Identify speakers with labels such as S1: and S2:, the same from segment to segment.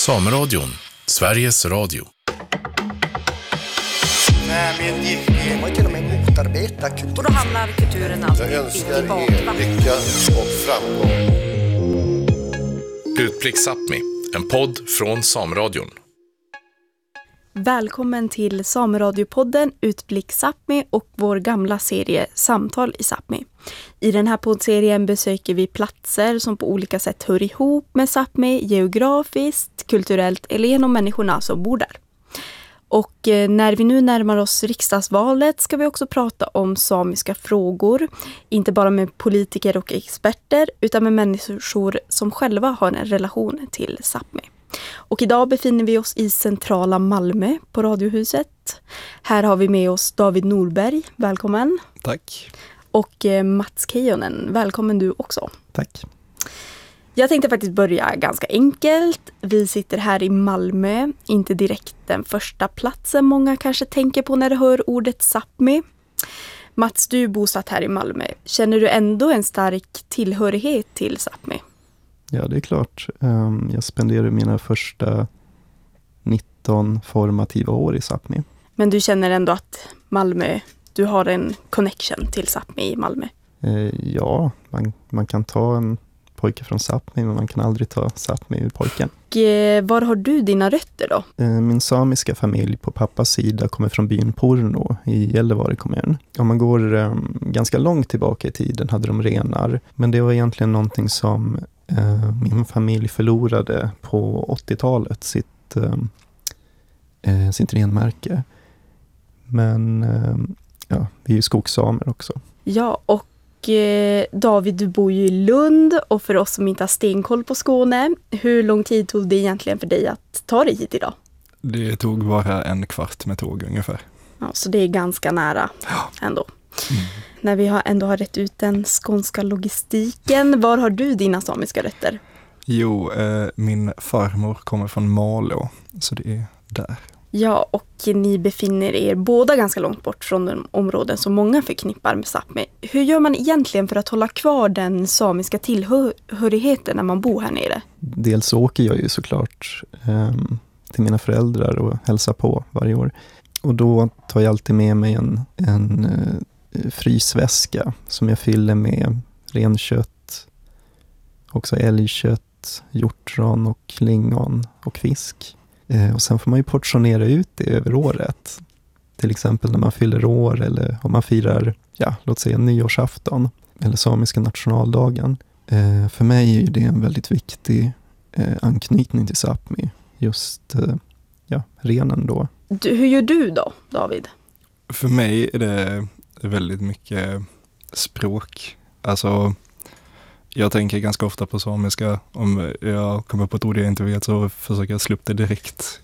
S1: Sameradion, Sveriges Radio.
S2: Man till och med motarbeta kultur.
S3: Och då handlar kulturen alltid
S4: Jag önskar er lycka och framgång.
S1: Utblick Sápmi, en podd från Sameradion.
S5: Välkommen till Sameradiopodden Utblick Sápmi och vår gamla serie Samtal i Sápmi. I den här poddserien besöker vi platser som på olika sätt hör ihop med Sápmi geografiskt, kulturellt eller genom människorna som bor där. Och när vi nu närmar oss riksdagsvalet ska vi också prata om samiska frågor. Inte bara med politiker och experter utan med människor som själva har en relation till Sápmi. Och idag befinner vi oss i centrala Malmö på Radiohuset. Här har vi med oss David Norberg, välkommen.
S6: Tack.
S5: Och Mats Keijonen, välkommen du också.
S6: Tack.
S5: Jag tänkte faktiskt börja ganska enkelt. Vi sitter här i Malmö, inte direkt den första platsen många kanske tänker på när de hör ordet Sápmi. Mats, du är bosatt här i Malmö. Känner du ändå en stark tillhörighet till Sápmi?
S6: Ja, det är klart. Jag spenderade mina första 19 formativa år i Sápmi.
S5: Men du känner ändå att Malmö, du har en connection till Sápmi i Malmö?
S6: Ja, man kan ta en pojke från Sápmi, men man kan aldrig ta Sápmi ur pojken.
S5: Och var har du dina rötter då?
S6: Min samiska familj på pappas sida kommer från byn Porno i Gällivare kommun. Om man går ganska långt tillbaka i tiden hade de renar, men det var egentligen någonting som min familj förlorade på 80-talet, sitt renmärke. Men ja, vi är ju skogssamer också.
S5: Ja, och David, du bor ju i Lund och för oss som inte har stenkoll på Skåne, hur lång tid tog det egentligen för dig att ta dig hit idag?
S6: Det tog bara en kvart med tåg ungefär.
S5: Ja, så det är ganska nära ändå. Mm. När vi ändå har rätt ut den skånska logistiken, var har du dina samiska rötter?
S6: Jo, min farmor kommer från Malå, så det är där.
S5: Ja, och ni befinner er båda ganska långt bort från de områden som många förknippar med Sápmi. Hur gör man egentligen för att hålla kvar den samiska tillhörigheten när man bor här nere? Dels åker jag ju såklart till mina föräldrar och hälsar på varje år. Och då tar jag alltid med mig en frysväska som jag fyller med renkött, också älgkött, hjortron och lingon och fisk. Och sen får man ju portionera ut det över året. Till exempel när man fyller år eller om man firar, låt säga nyårsafton eller samiska nationaldagen. För mig är det en väldigt viktig anknytning till Sápmi. Just renen då. Hur gör du då, David?
S7: För mig är det väldigt mycket språk. Alltså, jag tänker ganska ofta på samiska. Om jag kommer på ett ord jag inte vet så försöker jag slå upp det direkt.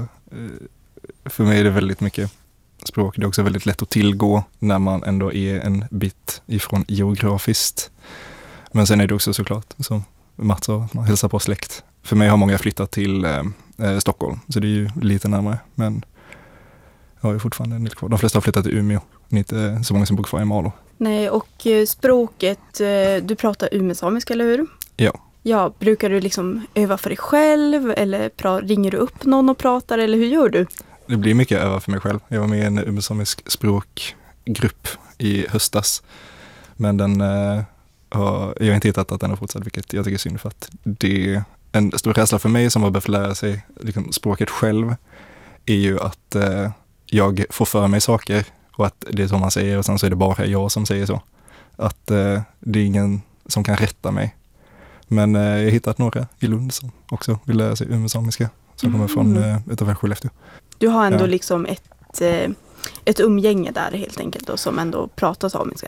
S7: För mig är det väldigt mycket språk. Det är också väldigt lätt att tillgå när man ändå är en bit ifrån geografiskt. Men sen är det också såklart, som Mats sa, att man hälsar på släkt. För mig har många flyttat till Stockholm, så det är ju lite närmare. Men jag har ju fortfarande en del kvar. De flesta har flyttat till Umeå. Inte så många som bor kvar i Malå.
S5: Nej, och språket, du pratar umesamiska, eller hur?
S7: Ja.
S5: Ja, brukar du liksom öva för dig själv eller ringer du upp någon och pratar eller hur gör du?
S7: Det blir mycket öva för mig själv. Jag var med i en umesamisk språkgrupp i höstas. Men jag har inte hittat att den har fortsatt, vilket jag tycker är synd för att det är en stor rädsla för mig som har behövt lära sig liksom, språket själv är ju att jag får för mig saker och att det är så man säger och sen så är det bara jag som säger så. Att det är ingen som kan rätta mig. Men jag har hittat några i Lund som också vill lära sig umesamiska som kommer från utanför Skellefteå. Du har ändå
S5: liksom ett umgänge där helt enkelt då, som ändå pratar samiska?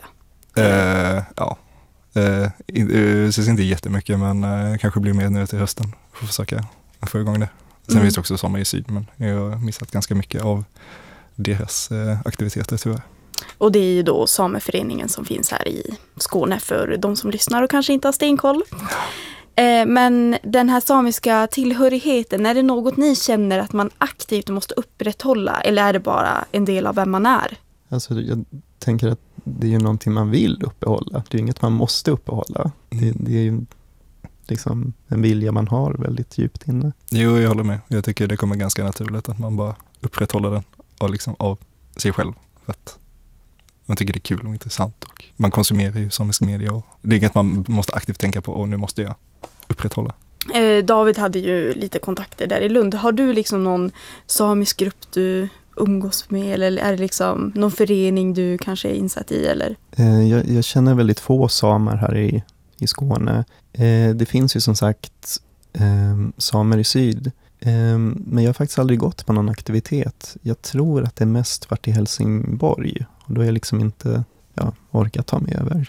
S7: Ja. Det ses inte jättemycket men kanske blir mer nu till hösten för att försöka få igång det. Sen finns det också samma i syd men jag har missat ganska mycket av deras aktiviteter tyvärr.
S5: Och det är ju då sameföreningen som finns här i Skåne för de som lyssnar och kanske inte har stenkoll. Men den här samiska tillhörigheten, är det något ni känner att man aktivt måste upprätthålla eller är det bara en del av vem man är?
S6: Alltså jag tänker att det är ju någonting man vill uppehålla. Det är ju inget man måste uppehålla. Det är ju liksom en vilja man har väldigt djupt inne.
S7: Jo, jag håller med. Jag tycker det kommer ganska naturligt att man bara upprätthåller den och liksom av sig själv. För att man tycker det är kul och intressant och man konsumerar ju samisk media och det är inget man måste aktivt tänka på och nu måste jag upprätthålla.
S5: David hade ju lite kontakter där i Lund. Har du liksom någon samisk grupp du umgås med eller är det liksom någon förening du kanske är insatt i? Eller?
S6: Jag känner väldigt få samer här i Skåne. Det finns ju som sagt samer i syd. Men jag har faktiskt aldrig gått på någon aktivitet. Jag tror att det mest varit i Helsingborg. Och då är jag liksom inte orkat ta mig över.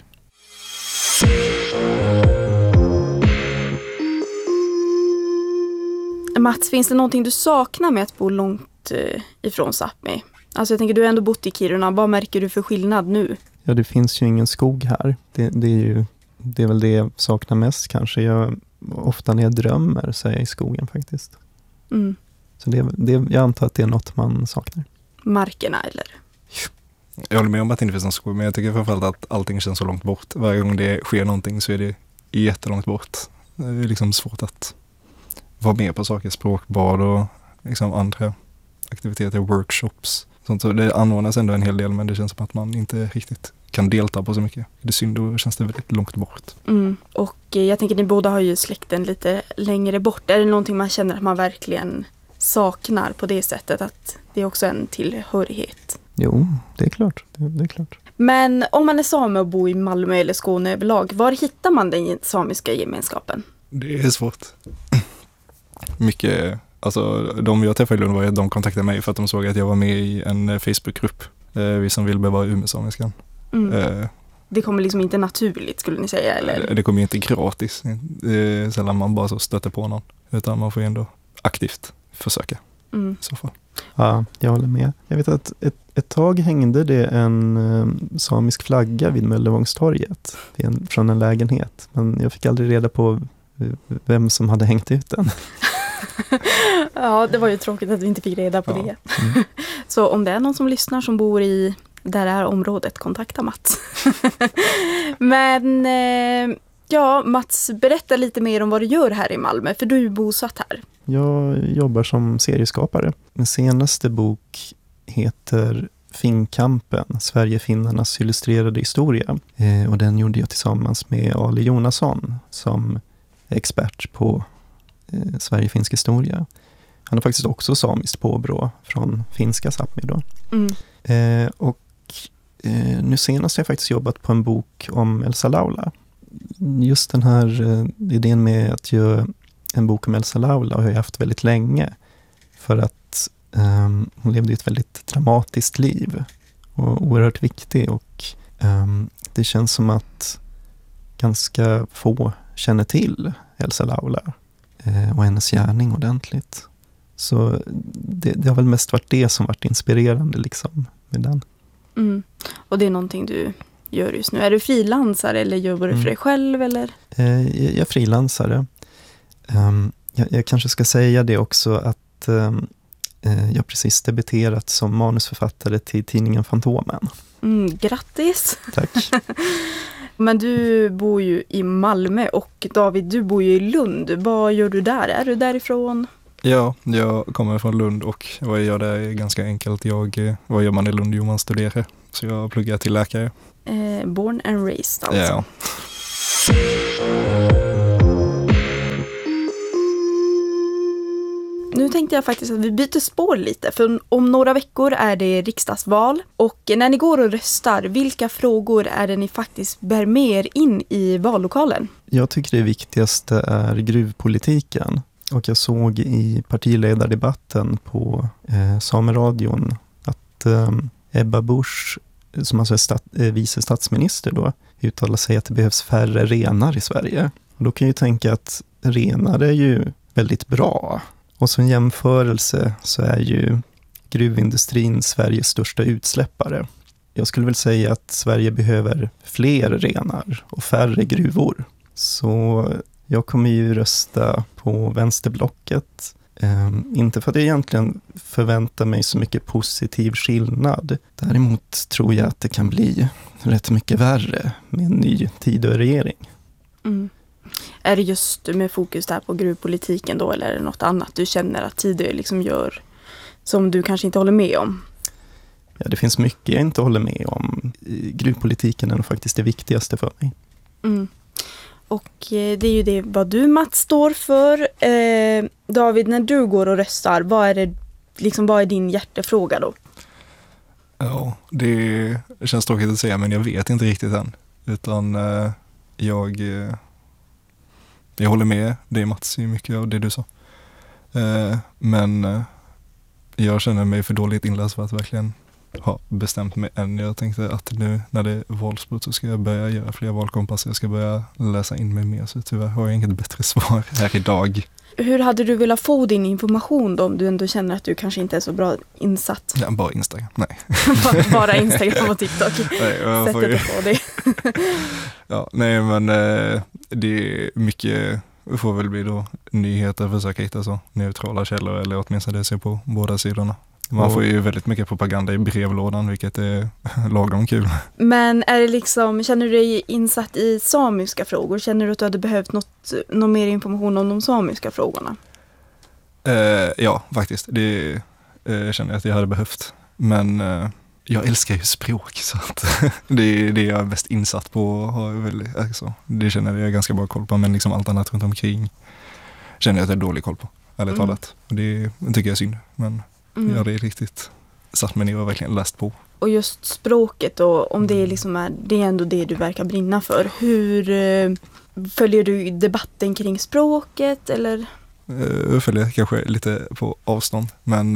S5: Mats, finns det någonting du saknar med att bo långt ifrån Sápmi? Alltså jag tänker, du har ändå bott i Kiruna. Vad märker du för skillnad nu?
S6: Ja, det finns ju ingen skog här. Det är väl det jag saknar mest kanske. Ofta när jag drömmer så är jag i skogen faktiskt.
S5: Mm.
S6: Så jag antar att det är något man saknar.
S5: Markerna eller?
S7: Jag håller med om att det inte finns någon skog, men jag tycker framförallt att allting känns så långt bort. Varje gång det sker någonting så är det jättelångt bort. Det är liksom svårt att vara med på saker, språkbad och liksom andra aktiviteter, workshops. Sånt, så det anordnas ändå en hel del, men det känns som att man inte riktigt kan delta på så mycket. Det är synd, då känns det väldigt långt bort.
S5: Mm. Och jag tänker, ni båda har ju släkten lite längre bort. Är det någonting man känner att man verkligen saknar på det sättet, att det är också en tillhörighet?
S6: Jo, det är klart. Det är klart.
S5: Men om man är same och bor i Malmö eller Skåne överlag, var hittar man den samiska gemenskapen?
S7: Det är svårt. Mycket, alltså de jag träffade i Lund var att de kontaktade mig för att de såg att jag var med i en Facebookgrupp. Vi som vill bevara Umeåsamiskan.
S5: Det kommer liksom inte naturligt, skulle ni säga? Eller?
S7: Det kommer ju inte gratis. Sällan man bara så stöter på någon. Utan man får ju ändå aktivt försöka i så fall.
S6: Ja, jag håller med. Jag vet att ett tag hängde det en samisk flagga vid Möllevångstorget från en lägenhet. Men jag fick aldrig reda på vem som hade hängt ut den.
S5: Ja, det var ju tråkigt att vi inte fick reda på det. Mm. Så om det är någon som lyssnar som bor i det här området, kontakta Mats. Men Mats, berätta lite mer om vad du gör här i Malmö, för du är bosatt här.
S6: Jag jobbar som serieskapare. Min senaste bok heter Finnkampen, Sverigefinnarnas illustrerade historia. Och den gjorde jag tillsammans med Ali Jonasson som expert på Sverigefinsk historia. Han har faktiskt också samiskt påbrå från finska Sápmi då. Nu senast har jag faktiskt jobbat på en bok om Elsa Laula. Just den här idén med att göra en bok om Elsa Laula har jag haft väldigt länge. För att hon levde ett väldigt dramatiskt liv och oerhört viktig. Och det känns som att ganska få känner till Elsa Laula och hennes gärning ordentligt. Så det har väl mest varit det som varit inspirerande liksom med den. Mm.
S5: Och det är någonting du gör just nu. Är du frilansare eller jobbar du för dig själv? Eller?
S6: Jag är frilansare. Jag kanske ska säga det också att jag precis debuterat som manusförfattare till tidningen Fantomen.
S5: Grattis!
S6: Tack.
S5: Men du bor ju i Malmö och David, du bor ju i Lund. Vad gör du där? Är du därifrån?
S7: Ja, jag kommer från Lund och vad jag gör där är ganska enkelt. Vad gör man i Lund? Jo, man studerar. Så jag pluggar till läkare.
S5: Born and raised alltså.
S7: Ja.
S5: Nu tänkte jag faktiskt att vi byter spår lite. För om några veckor är det riksdagsval. Och när ni går och röstar, vilka frågor är det ni faktiskt bär med er in i vallokalen?
S6: Jag tycker det viktigaste är gruvpolitiken. Och jag såg i partiledardebatten på Sameradion att Ebba Busch, som alltså är vice statsminister då, uttalar sig att det behövs färre renar i Sverige. Och då kan jag tänka att renar är ju väldigt bra. Och som jämförelse så är ju gruvindustrin Sveriges största utsläppare. Jag skulle väl säga att Sverige behöver fler renar och färre gruvor. Så jag kommer ju rösta på vänsterblocket. Inte för att jag egentligen förväntar mig så mycket positiv skillnad. Däremot tror jag att det kan bli rätt mycket värre med en ny Tidöregering.
S5: Är det just med fokus där på gruvpolitiken då, eller är det något annat du känner att Tidö liksom gör som du kanske inte håller med om?
S6: Ja, det finns mycket jag inte håller med om. Gruvpolitiken är nog faktiskt det viktigaste för mig.
S5: Mm. Och det är ju det vad du, Mats, står för. David, när du går och röstar, vad är din hjärtefråga då?
S7: Ja, det känns tråkigt att säga, men jag vet inte riktigt än. Utan jag håller med dig, Mats, i mycket av det du sa. Men jag känner mig för dåligt inläst för att verkligen ha bestämt mig än. Jag tänkte att nu när det är valsport så ska jag börja göra fler valkompasser. Jag ska börja läsa in mig mer, så tyvärr har jag inget bättre svar här idag.
S5: Hur hade du velat få din information då, om du ändå känner att du kanske inte är så bra insatt?
S7: Ja, bara Instagram, nej.
S5: Bara Instagram och TikTok.
S7: Nej, jag får
S5: Sättet att få det.
S7: Ja, nej, men det är mycket, får väl bli då nyheter, försöka hitta så neutrala källor, eller åtminstone det ser på båda sidorna. Man får ju väldigt mycket propaganda i brevlådan, vilket är lagom kul. Men
S5: är det liksom, känner du dig insatt i samiska frågor? Känner du att du hade behövt någon mer information om de samiska frågorna?
S7: Ja, faktiskt. Det känner jag att jag hade behövt. Men jag älskar ju språk, så att det är det jag är bäst insatt på. Alltså, det känner jag ganska bra koll på, men liksom allt annat runt omkring känner jag att jag är dålig koll på, ärligt talat. Och det tycker jag är synd, men jag hade riktigt satt mig ner och verkligen läst på. Och just språket då, om det liksom det är ändå det du verkar brinna för. Hur följer du debatten kring språket, eller? Jag följer kanske lite på avstånd, men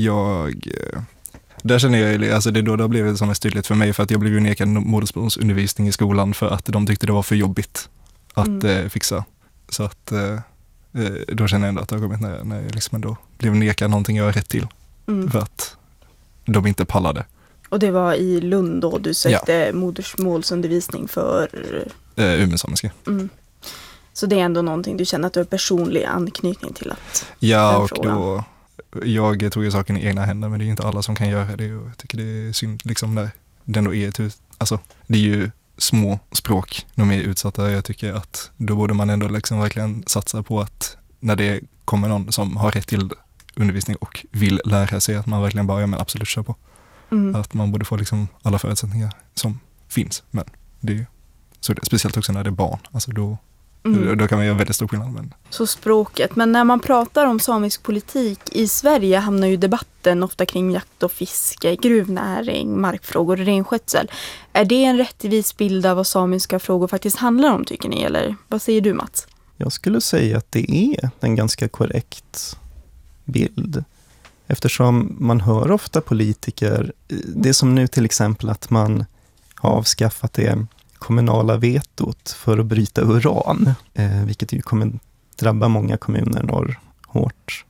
S7: där känner jag, alltså det är då det har blivit som är tydligt för mig, för att jag blev ju nekad modersmålsundervisning i skolan för att de tyckte det var för jobbigt att fixa. Så att då känner jag ändå att det har kommit när jag liksom ändå blev nekad någonting jag har rätt till. För att de inte pallade. Och det var i Lund då du sökte modersmålsundervisning för? Umesamiska. Så det är ändå någonting du känner att du har personlig anknytning till att? Ja, och då, jag tog ju saken i egna händer, men det är ju inte alla som kan göra det, och jag tycker det är synd liksom när det ändå är alltså det är ju små språk, de är utsatta. Jag tycker att då borde man ändå liksom verkligen satsa på att när det kommer någon som har rätt till undervisning och vill lära sig, att man verkligen bara absolut kör på. Att man borde få liksom alla förutsättningar som finns, men det är ju så speciellt också när det är barn, alltså då kan man göra väldigt stor skillnad. Men. Så språket, men när man pratar om samisk politik i Sverige hamnar ju debatten ofta kring jakt och fiske, gruvnäring, markfrågor och renskötsel. Är det en rättvis bild av vad samiska frågor faktiskt handlar om, tycker ni, eller vad säger du, Mats? Jag skulle säga att det är en ganska korrekt bild. Eftersom man hör ofta politiker, det som nu till exempel att man har avskaffat det kommunala vetot för att bryta uran, vilket ju kommer drabba många kommuner norr hårt.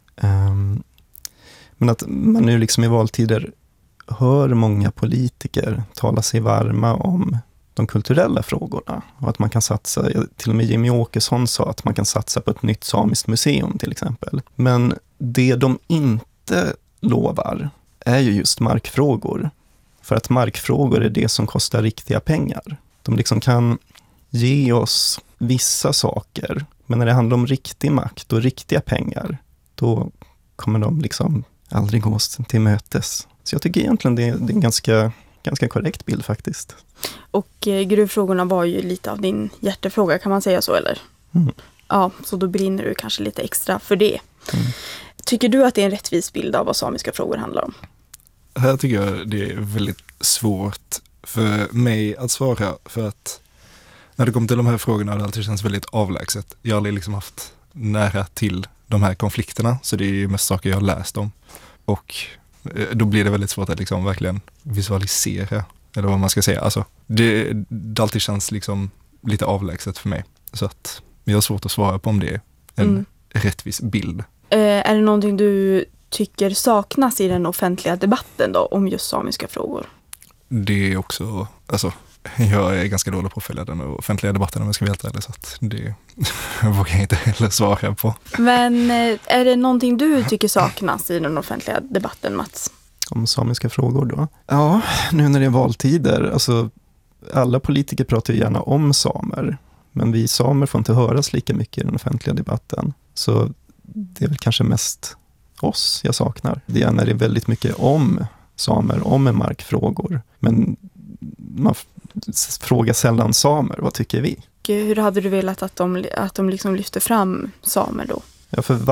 S7: Men att man nu liksom i valtider hör många politiker tala sig varma om de kulturella frågorna, och att man kan satsa, till och med Jimmy Åkesson sa att man kan satsa på ett nytt samiskt museum till exempel. Men det de inte lovar är ju just markfrågor. För att markfrågor är det som kostar riktiga pengar. De liksom kan ge oss vissa saker, men när det handlar om riktig makt och riktiga pengar, då kommer de liksom aldrig gå oss till mötes. Så jag tycker egentligen det är en ganska korrekt bild faktiskt. Och gruvfrågorna var ju lite av din hjärtefråga, kan man säga så, eller? Ja, så då brinner du kanske lite extra för det. Tycker du att det är en rättvis bild av vad samiska frågor handlar om? Här tycker jag det är väldigt svårt för mig att svara, för att när det kommer till de här frågorna har det alltid känns väldigt avlägset. Jag har aldrig liksom haft nära till de här konflikterna, så det är ju mest saker jag har läst om. Och då blir det väldigt svårt att liksom verkligen visualisera, eller vad man ska säga. Alltså, det alltid känns liksom lite avlägset för mig. Så att jag har svårt att svara på om det är en rättvis bild. Är det någonting du tycker saknas i den offentliga debatten då, om just samiska frågor? Det är också, alltså jag är ganska dålig på att följa den offentliga debatten om jag ska vara helt ärlig, så att det vågar jag inte heller svara på. Men är det någonting du tycker saknas i den offentliga debatten, Mats? Om samiska frågor då? Ja, nu när det är valtider, alltså alla politiker pratar ju gärna om samer,
S6: Men vi samer får inte höras lika mycket i den offentliga debatten. Så det är väl kanske mest oss jag saknar. Det är när det är väldigt mycket om samer, om markfrågor. Men man frågar sällan samer, vad tycker vi?
S5: Hur hade du velat att de liksom lyfter fram samer då?
S6: Ja, för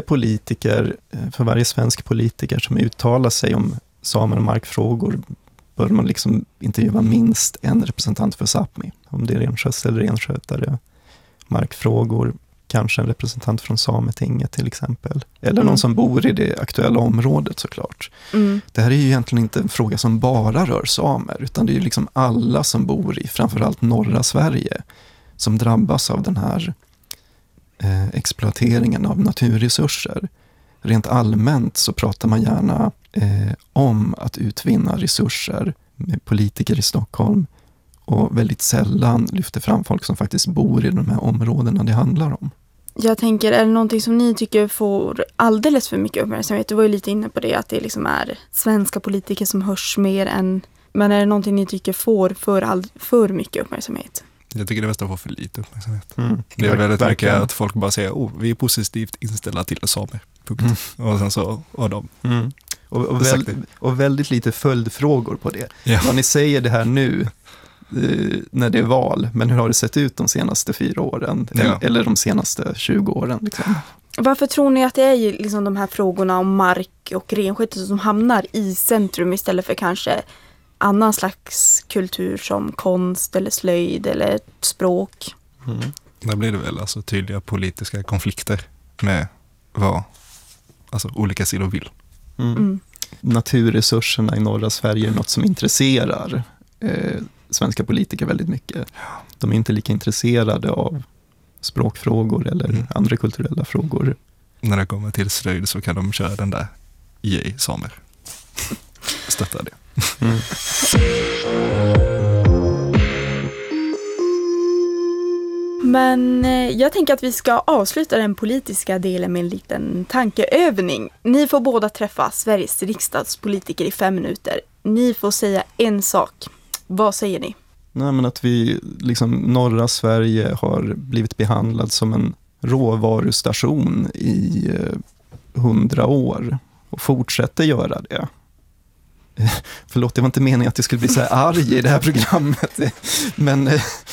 S6: varje svensk politiker som uttalar sig om samer och markfrågor bör man liksom intervjua minst en representant för Sápmi. Om det är renskötsel eller renskötare. Markfrågor, kanske en representant från Sametinget till exempel. Eller någon som bor i det aktuella området såklart. Det här är ju egentligen inte en fråga som bara rör samer, utan det är ju liksom alla som bor i framförallt norra Sverige som drabbas av den här exploateringen av naturresurser. Rent allmänt så pratar man gärna om att utvinna resurser med politiker i Stockholm och väldigt sällan lyfter fram folk som faktiskt bor i de här områdena det handlar om.
S5: Jag tänker, är det någonting som ni tycker får alldeles för mycket uppmärksamhet? Du var ju lite inne på det, att det liksom är svenska politiker som hörs mer än... Men är det någonting ni tycker får för mycket uppmärksamhet?
S7: Jag tycker det bästa får för lite uppmärksamhet. Det är väldigt mycket att folk bara säger vi är positivt inställda till samer. Och sen så har de...
S6: Och väldigt lite följdfrågor på det. Ja. Vad ni säger det här nu när det är val, men hur har det sett ut de senaste 4 åren? Ja. Eller de senaste 20 åren? Liksom?
S5: Varför tror ni att det är liksom de här frågorna om mark och renskötsel som hamnar i centrum istället för kanske annan slags kultur som konst eller slöjd eller språk?
S7: Där blir det väl alltså tydliga politiska konflikter med vad olika sidor vill.
S6: Naturresurserna i norra Sverige är något som intresserar svenska politiker väldigt mycket. De är inte lika intresserade av språkfrågor eller andra kulturella frågor.
S7: När det kommer till slöjd så kan de köra den där samer. Stöttar det.
S5: Men jag tänker att vi ska avsluta den politiska delen med en liten tankeövning. Ni får båda träffa Sveriges riksdagspolitiker i 5 minuter. Ni får säga en sak. Vad säger ni?
S6: Nej, men att vi, liksom, norra Sverige har blivit behandlad som en råvarustation i 100 år och fortsätter göra det. Förlåt, det var inte meningen att jag skulle bli så här arg i det här programmet. Men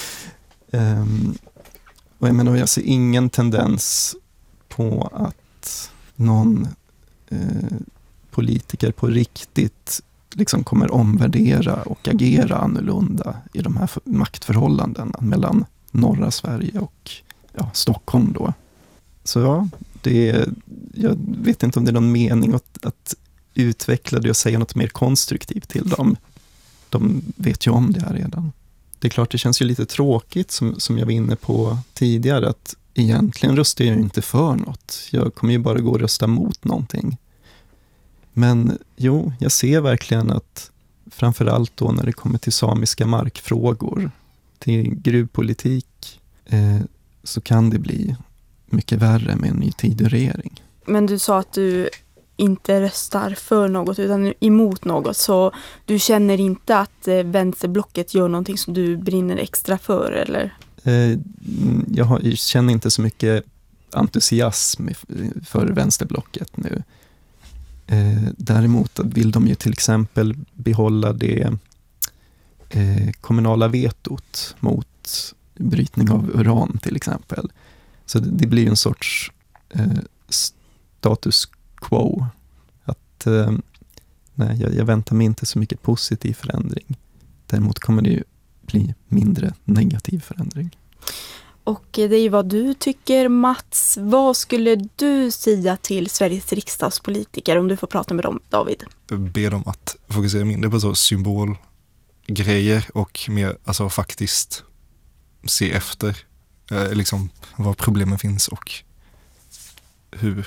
S6: och jag menar, jag ser ingen tendens på att någon politiker på riktigt liksom kommer omvärdera och agera annorlunda i de här maktförhållandena mellan norra Sverige och Stockholm då. Så jag vet inte om det är någon mening att utveckla det och säga något mer konstruktivt till dem. De vet ju om det här redan. Det är klart, det känns ju lite tråkigt som jag var inne på tidigare, att egentligen röstar jag inte för något. Jag kommer ju bara gå och rösta mot någonting. Men jo, jag ser verkligen att framförallt då när det kommer till samiska markfrågor, till gruvpolitik, så kan det bli mycket värre med en ny Tidöregering.
S5: Men du sa att du inte röstar för något utan emot något, så du känner inte att vänsterblocket gör någonting som du brinner extra för, eller?
S6: Jag känner inte så mycket entusiasm för vänsterblocket nu. Däremot vill de ju till exempel behålla det kommunala vetot mot brytning av uran till exempel. Så det blir ju en sorts status quo. Att jag väntar mig inte så mycket positiv förändring. Däremot kommer det ju bli mindre negativ förändring.
S5: Och det är ju vad du tycker, Mats. Vad skulle du säga till Sveriges riksdagspolitiker om du får prata med dem, David?
S7: Be dem att fokusera mindre på så symbolgrejer och mer faktiskt se efter liksom var problemen finns och hur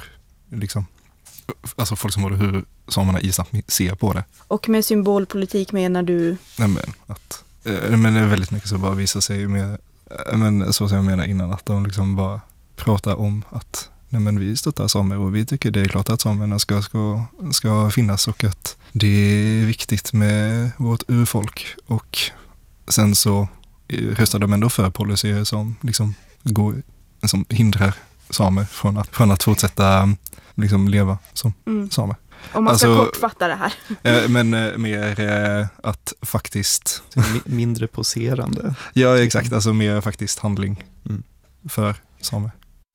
S7: folk som håller hur samerna i Sápmi ser på det.
S5: Och med symbolpolitik menar du?
S7: Men det är väldigt mycket så bara visar sig med, men så som jag menar innan, att de liksom bara pratar om att vi stöttar samer och vi tycker det är klart att samerna ska finnas och att det är viktigt med vårt urfolk, och sen så röstar de ändå för policyer som liksom som hindrar samer från att fortsätta liksom leva som samer.
S5: Om man ska kortfatta det här.
S7: Men mer att faktiskt...
S6: Mindre poserande.
S7: Ja, exakt. Alltså mer faktiskt handling för samer.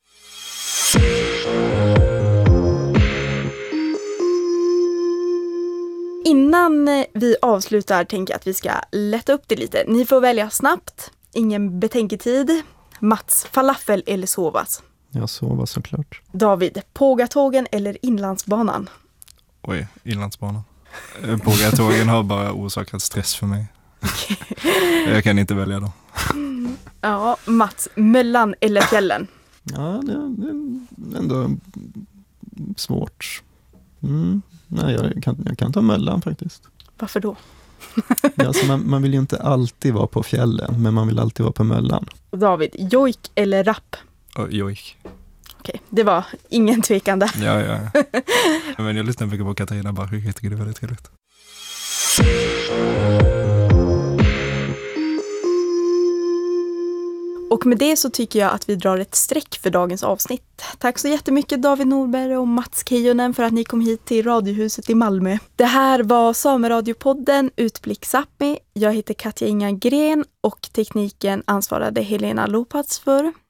S5: Innan vi avslutar tänker jag att vi ska lätta upp det lite. Ni får välja snabbt, ingen betänketid. Mats, falafel eller sovas?
S6: Ja, sovas såklart.
S5: David, Pågatågen eller Inlandsbanan?
S7: Oj, Inlandsbanan. Pågatågen har bara orsakat stress för mig. Jag kan inte välja dem.
S5: Ja, Mats, Möllan eller Fjällen?
S6: Ja, det är ändå svårt. Nej, jag kan ta Möllan faktiskt.
S5: Varför då?
S6: Ja, alltså man vill ju inte alltid vara på fjällen, men man vill alltid vara på Möllan.
S5: David, jojk eller rapp?
S7: Jojk.
S5: Okej, det var ingen tvekan där.
S7: Ja. Men jag lyssnar mycket på Katarina Barry, jag tycker det är väldigt trevligt.
S5: Och med det så tycker jag att vi drar ett streck för dagens avsnitt. Tack så jättemycket David Norberg och Mats Keijonen för att ni kom hit till Radiohuset i Malmö. Det här var Sameradiopodden Utblick Sápmi. Jag heter Katja Inga Gren och tekniken ansvarade Helena Lopats för.